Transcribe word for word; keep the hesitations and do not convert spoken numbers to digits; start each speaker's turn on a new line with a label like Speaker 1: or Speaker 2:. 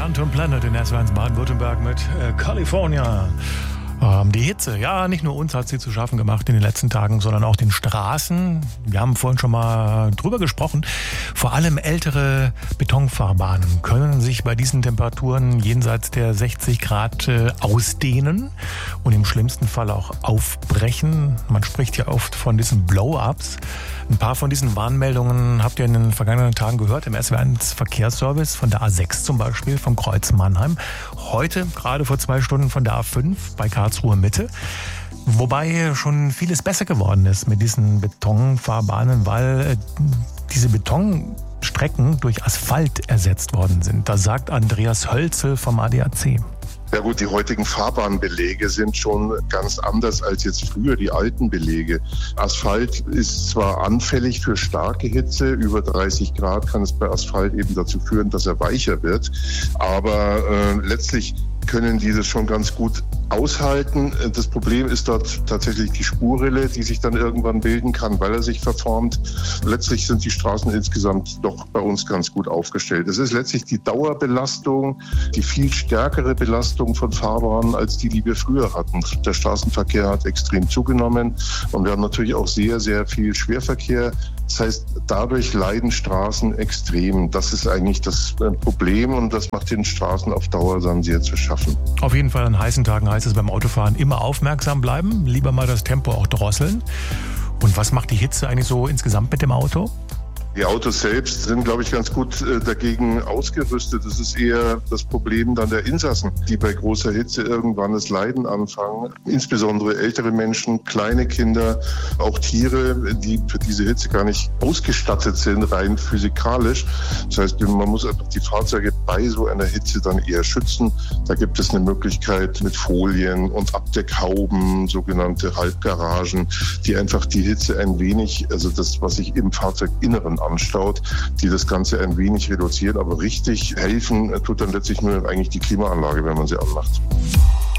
Speaker 1: Phantom Planet in S W eins Baden-Württemberg mit äh, California. Ähm, die Hitze, ja, nicht nur uns hat sie zu schaffen gemacht in den letzten Tagen, sondern auch den Straßen. Wir haben vorhin schon mal drüber gesprochen. Vor allem ältere Betonfahrbahnen können sich bei diesen Temperaturen jenseits der sechzig Grad äh, ausdehnen und im schlimmsten Fall auch aufbrechen. Man spricht ja oft von diesen Blow-ups. Ein paar von diesen Warnmeldungen habt ihr in den vergangenen Tagen gehört, im S W eins Verkehrsservice von der A sechs zum Beispiel, vom Kreuz Mannheim. Heute, gerade vor zwei Stunden von der A fünf bei Karlsruhe Mitte. Wobei schon vieles besser geworden ist mit diesen Betonfahrbahnen, weil diese Betonstrecken durch Asphalt ersetzt worden sind. Das sagt Andreas Hölzel vom A D A C.
Speaker 2: Ja gut, die heutigen Fahrbahnbelege sind schon ganz anders als jetzt früher die alten Belege. Asphalt ist zwar anfällig für starke Hitze, über dreißig Grad kann es bei Asphalt eben dazu führen, dass er weicher wird, aber äh, letztlich können die das schon ganz gut aushalten. Das Problem ist dort tatsächlich die Spurrille, die sich dann irgendwann bilden kann, weil er sich verformt. Letztlich sind die Straßen insgesamt doch bei uns ganz gut aufgestellt. Es ist letztlich die Dauerbelastung, die viel stärkere Belastung von Fahrbahnen als die, die wir früher hatten. Der Straßenverkehr hat extrem zugenommen und wir haben natürlich auch sehr, sehr viel Schwerverkehr. Das heißt, dadurch leiden Straßen extrem. Das ist eigentlich das Problem und das macht den Straßen auf Dauer dann sehr zu schaffen.
Speaker 1: Auf jeden Fall an heißen Tagen heißt es beim Autofahren immer aufmerksam bleiben, lieber mal das Tempo auch drosseln. Und was macht die Hitze eigentlich so insgesamt mit dem Auto?
Speaker 2: Die Autos selbst sind, glaube ich, ganz gut äh, dagegen ausgerüstet. Das ist eher das Problem dann der Insassen, die bei großer Hitze irgendwann das Leiden anfangen. Insbesondere ältere Menschen, kleine Kinder, auch Tiere, die für diese Hitze gar nicht ausgestattet sind, rein physikalisch. Das heißt, man muss einfach die Fahrzeuge bei so einer Hitze dann eher schützen. Da gibt es eine Möglichkeit mit Folien und Abdeckhauben, sogenannte Halbgaragen, die einfach die Hitze ein wenig, also das, was sich im Fahrzeuginneren anstaut, die das Ganze ein wenig reduzieren, aber richtig helfen tut dann letztlich nur eigentlich die Klimaanlage, wenn man sie anmacht.